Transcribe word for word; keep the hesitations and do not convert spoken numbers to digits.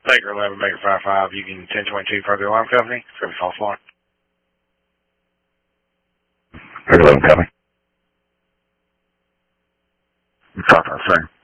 Baker eleven, Baker five five, you can ten twenty-two further alarm company, for the false alarm. Baker eleven, company. five five, sir.